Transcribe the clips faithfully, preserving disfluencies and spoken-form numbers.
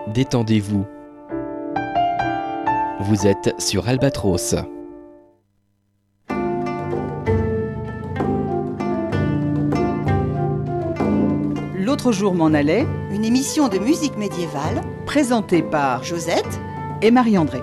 détendez-vous. Vous êtes sur Albatros. L'autre jour m'en allait, une émission de musique médiévale présentée par Josette et Marie-André.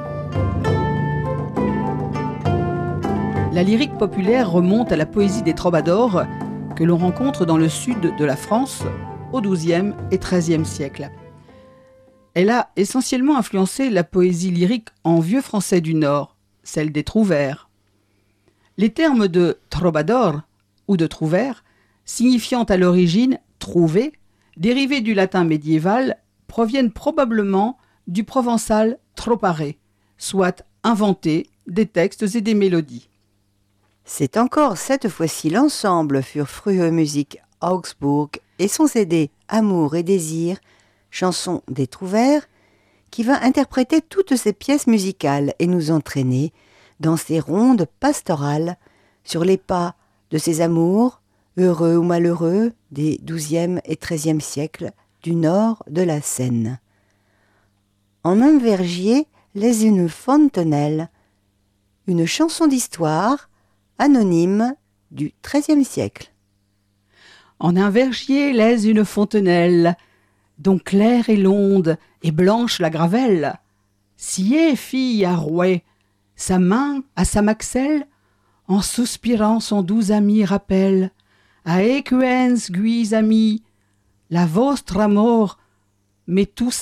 La lyrique populaire remonte à la poésie des troubadours que l'on rencontre dans le sud de la France au douzième et treizième siècle. Elle a essentiellement influencé la poésie lyrique en vieux français du Nord, celle des trouvères. Les termes de troubadour ou de trouvère, signifiant à l'origine trouver, dérivés du latin médiéval, proviennent probablement du provençal tropare, soit inventer des textes et des mélodies. C'est encore cette fois-ci l'ensemble für frühe Musik Augsburg et son C D Amour et désir, chanson des Trouvères, qui va interpréter toutes ces pièces musicales et nous entraîner dans ces rondes pastorales sur les pas de ces amours, heureux ou malheureux, des douzième et treizième siècles du nord de la Seine. En un vergier, les une fontenelle, une chanson d'histoire anonyme du treizième siècle. En un vergier lèse une fontenelle, dont claire est l'onde et blanche la gravelle. Sied fille à rouet, sa main à sa maxelle, en soupirant son doux ami rappelle, à equens guis ami, la vostre amour, mais tous